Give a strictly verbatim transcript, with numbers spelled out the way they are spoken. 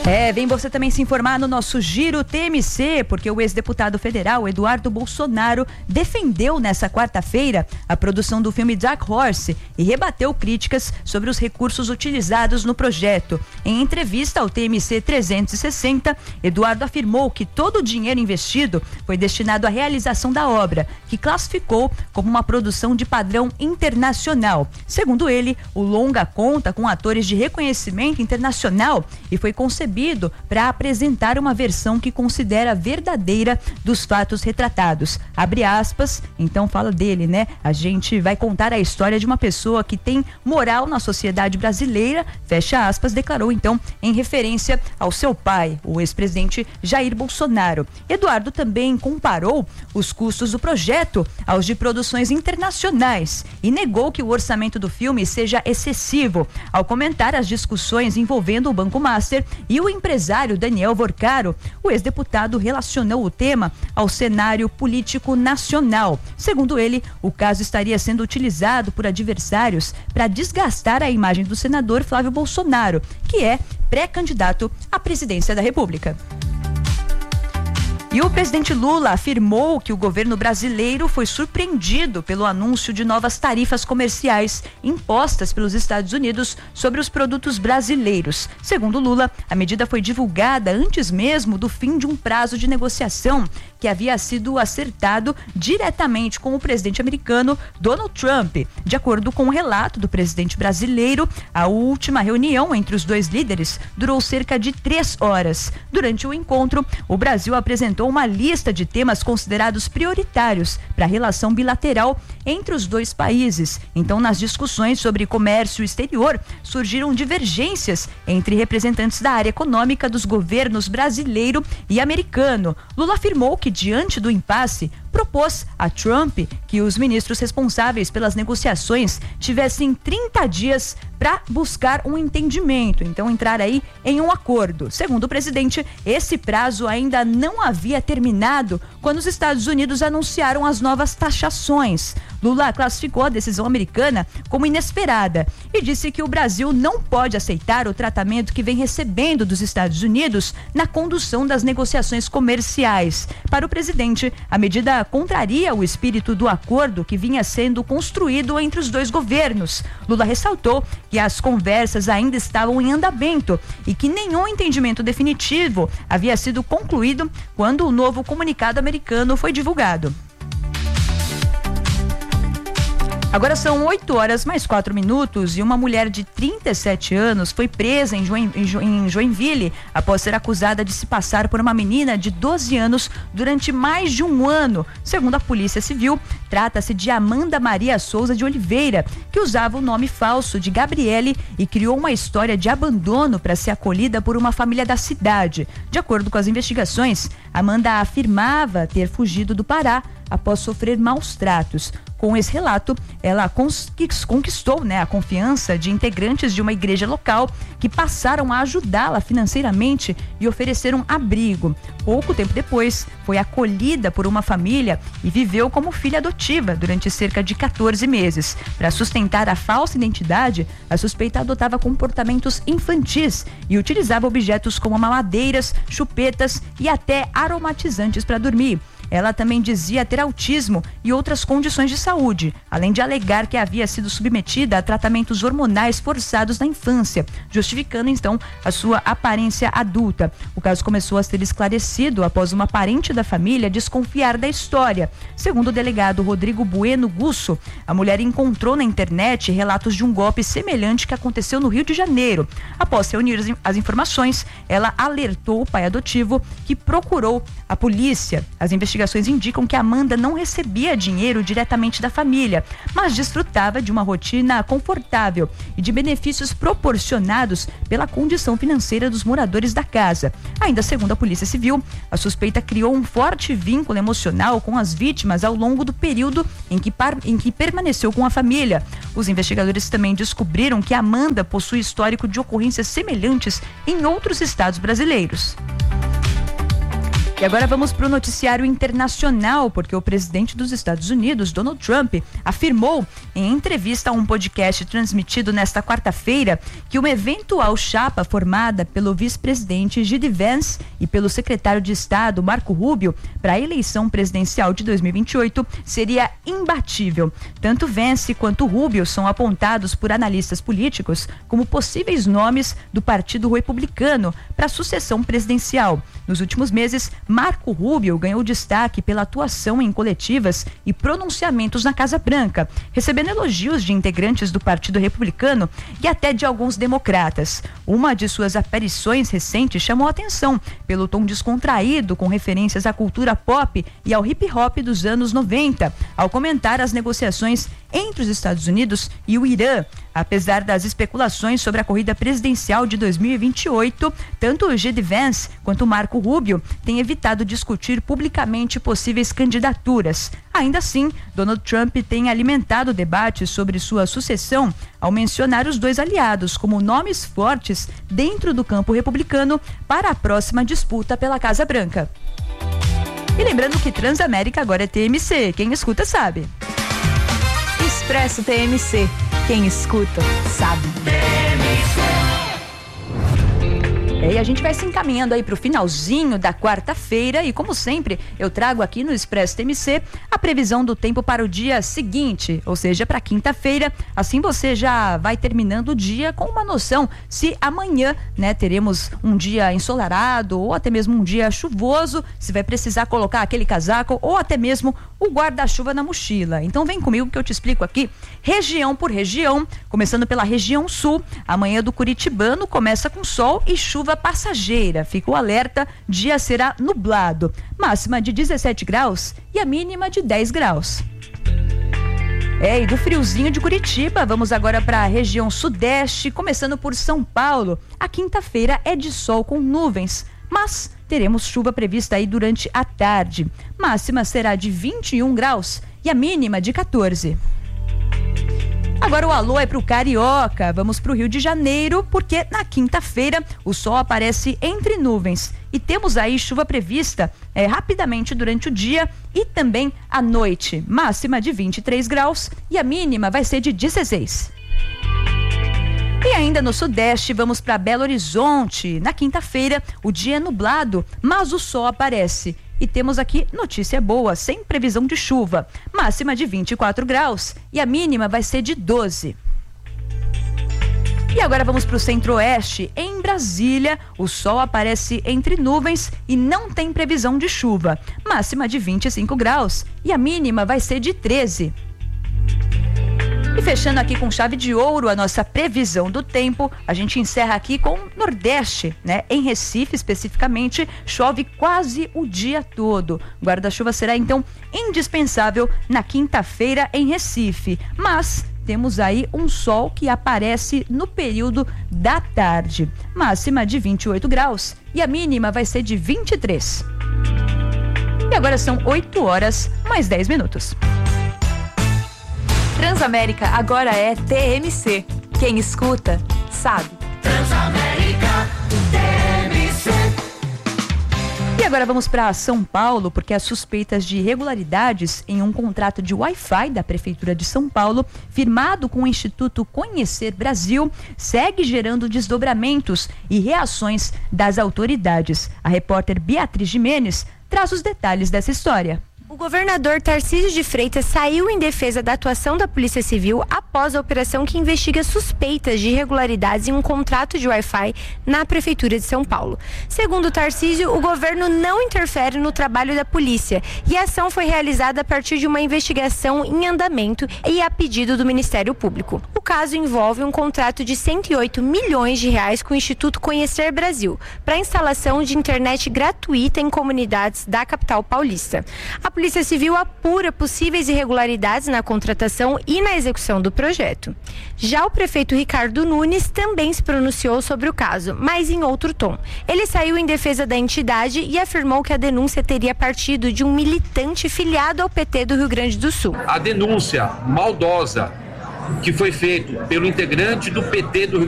É, vem você também se informar no nosso Giro T M C, porque o ex-deputado federal Eduardo Bolsonaro defendeu nessa quarta-feira a produção do filme Dark Horse e rebateu críticas sobre os recursos utilizados no projeto. Em entrevista ao T M C trezentos e sessenta, Eduardo afirmou que todo o dinheiro investido foi destinado à realização da obra, que classificou como uma produção de padrão internacional. Segundo ele, o longa conta com atores de reconhecimento internacional e foi concebido para apresentar uma versão que considera verdadeira dos fatos retratados. Abre aspas, então fala dele, né? A gente vai contar a história de uma pessoa que tem moral na sociedade brasileira, fecha aspas, declarou então em referência ao seu pai, o ex-presidente Jair Bolsonaro. Eduardo também comparou os custos do projeto aos de produções internacionais e negou que o orçamento do filme seja excessivo, ao comentar as discussões envolvendo o Banco Master e o empresário Daniel Vorcaro. O ex-deputado relacionou o tema ao cenário político nacional. Segundo ele, o caso estaria sendo utilizado por adversários para desgastar a imagem do senador Flávio Bolsonaro, que é pré-candidato à presidência da República. E o presidente Lula afirmou que o governo brasileiro foi surpreendido pelo anúncio de novas tarifas comerciais impostas pelos Estados Unidos sobre os produtos brasileiros. Segundo Lula, a medida foi divulgada antes mesmo do fim de um prazo de negociação que havia sido acertado diretamente com o presidente americano Donald Trump. De acordo com o relato do presidente brasileiro, a última reunião entre os dois líderes durou cerca de três horas. Durante o encontro, o Brasil apresentou uma lista de temas considerados prioritários para a relação bilateral entre os dois países. Então, nas discussões sobre comércio exterior, surgiram divergências entre representantes da área econômica dos governos brasileiro e americano. Lula afirmou que, diante do impasse, propôs a Trump que os ministros responsáveis pelas negociações tivessem trinta dias para buscar um entendimento, então entrar aí em um acordo. Segundo o presidente, esse prazo ainda não havia terminado quando os Estados Unidos anunciaram as novas taxações. Lula classificou a decisão americana como inesperada e disse que o Brasil não pode aceitar o tratamento que vem recebendo dos Estados Unidos na condução das negociações comerciais. Para o presidente, a medida contraria o espírito do acordo que vinha sendo construído entre os dois governos. Lula ressaltou que as conversas ainda estavam em andamento e que nenhum entendimento definitivo havia sido concluído quando o novo comunicado americano foi divulgado. Agora são oito horas mais quatro minutos e uma mulher de trinta e sete anos foi presa em, Join, em Joinville após ser acusada de se passar por uma menina de doze anos durante mais de um ano. Segundo a Polícia Civil, trata-se de Amanda Maria Souza de Oliveira, que usava o nome falso de Gabriele e criou uma história de abandono para ser acolhida por uma família da cidade. De acordo com as investigações, Amanda afirmava ter fugido do Pará após sofrer maus tratos. Com esse relato, ela conquistou, né, a confiança de integrantes de uma igreja local que passaram a ajudá-la financeiramente e ofereceram abrigo. Pouco tempo depois, foi acolhida por uma família e viveu como filha adotiva durante cerca de quatorze meses. Para sustentar a falsa identidade, a suspeita adotava comportamentos infantis e utilizava objetos como mamadeiras, chupetas e até aromatizantes para dormir. Ela também dizia ter autismo e outras condições de saúde, além de alegar que havia sido submetida a tratamentos hormonais forçados na infância, justificando então a sua aparência adulta. O caso começou a ser esclarecido após uma parente da família desconfiar da história. Segundo o delegado Rodrigo Bueno Gusso, a mulher encontrou na internet relatos de um golpe semelhante que aconteceu no Rio de Janeiro. Após reunir as informações, ela alertou o pai adotivo, que procurou a polícia. As investigações Investigações indicam que Amanda não recebia dinheiro diretamente da família, mas desfrutava de uma rotina confortável e de benefícios proporcionados pela condição financeira dos moradores da casa. Ainda segundo a Polícia Civil, a suspeita criou um forte vínculo emocional com as vítimas ao longo do período em que, par, em que permaneceu com a família. Os investigadores também descobriram que Amanda possui histórico de ocorrências semelhantes em outros estados brasileiros. E agora vamos para o noticiário internacional, porque o presidente dos Estados Unidos, Donald Trump, afirmou em entrevista a um podcast transmitido nesta quarta-feira que uma eventual chapa formada pelo vice-presidente J D Vance e pelo secretário de Estado Marco Rubio para a eleição presidencial de dois mil e vinte e oito seria imbatível. Tanto Vance quanto Rubio são apontados por analistas políticos como possíveis nomes do Partido Republicano para a sucessão presidencial. Nos últimos meses, Marco Rubio ganhou destaque pela atuação em coletivas e pronunciamentos na Casa Branca, recebendo elogios de integrantes do Partido Republicano e até de alguns democratas. Uma de suas aparições recentes chamou a atenção pelo tom descontraído com referências à cultura pop e ao hip hop dos anos noventa, ao comentar as negociações entre os Estados Unidos e o Irã. Apesar das especulações sobre a corrida presidencial de dois mil e vinte e oito, tanto o J D Vance quanto o Marco Rubio têm evitado discutir publicamente possíveis candidaturas. Ainda assim, Donald Trump tem alimentado debates sobre sua sucessão ao mencionar os dois aliados como nomes fortes dentro do campo republicano para a próxima disputa pela Casa Branca. E lembrando que Transamérica agora é T M C, quem escuta sabe. Expresso T M C. Quem escuta, sabe. É, e a gente vai se encaminhando aí para o finalzinho da quarta-feira e, como sempre, eu trago aqui no Expresso T M C a previsão do tempo para o dia seguinte, ou seja, para quinta-feira. Assim você já vai terminando o dia com uma noção se amanhã, né, teremos um dia ensolarado ou até mesmo um dia chuvoso, se vai precisar colocar aquele casaco ou até mesmo o guarda-chuva na mochila. Então vem comigo que eu te explico aqui, região por região, começando pela região sul. Amanhã do Curitibano começa com sol e chuva passageira. Fica o alerta, dia será nublado. Máxima de dezessete graus e a mínima de dez graus. É, e do friozinho de Curitiba, vamos agora para a região sudeste, começando por São Paulo. A quinta-feira é de sol com nuvens, mas teremos chuva prevista aí durante a tarde. Máxima será de vinte e um graus e a mínima de quatorze. Agora o alô é pro Carioca, vamos pro Rio de Janeiro, porque na quinta-feira o sol aparece entre nuvens e temos aí chuva prevista é, rapidamente durante o dia e também à noite. Máxima de vinte e três graus e a mínima vai ser de dezesseis. E ainda no sudeste, vamos para Belo Horizonte. Na quinta-feira, o dia é nublado, mas o sol aparece. E temos aqui notícia boa, sem previsão de chuva. Máxima de vinte e quatro graus e a mínima vai ser de doze. E agora vamos para o centro-oeste. Em Brasília, o sol aparece entre nuvens e não tem previsão de chuva. Máxima de vinte e cinco graus e a mínima vai ser de treze. E fechando aqui com chave de ouro a nossa previsão do tempo, a gente encerra aqui com o Nordeste, né? Em Recife, especificamente, chove quase o dia todo. O guarda-chuva será, então, indispensável na quinta-feira em Recife. Mas temos aí um sol que aparece no período da tarde. Máxima de vinte e oito graus e a mínima vai ser de vinte e três. E agora são oito horas mais dez minutos. Transamérica agora é T M C. Quem escuta, sabe. Transamérica T M C. E agora vamos para São Paulo, porque as suspeitas de irregularidades em um contrato de Wi-Fi da Prefeitura de São Paulo, firmado com o Instituto Conhecer Brasil, segue gerando desdobramentos e reações das autoridades. A repórter Beatriz Jimenez traz os detalhes dessa história. O governador Tarcísio de Freitas saiu em defesa da atuação da Polícia Civil após a operação que investiga suspeitas de irregularidades em um contrato de Wi-Fi na Prefeitura de São Paulo. Segundo Tarcísio, o governo não interfere no trabalho da polícia e a ação foi realizada a partir de uma investigação em andamento e a pedido do Ministério Público. O caso envolve um contrato de cento e oito milhões de reais com o Instituto Conhecer Brasil para a instalação de internet gratuita em comunidades da capital paulista. A Polícia Civil apura possíveis irregularidades na contratação e na execução do projeto. Já o prefeito Ricardo Nunes também se pronunciou sobre o caso, mas em outro tom. Ele saiu em defesa da entidade e afirmou que a denúncia teria partido de um militante filiado ao P T do Rio Grande do Sul. A denúncia maldosa que foi feita pelo integrante do P T do Rio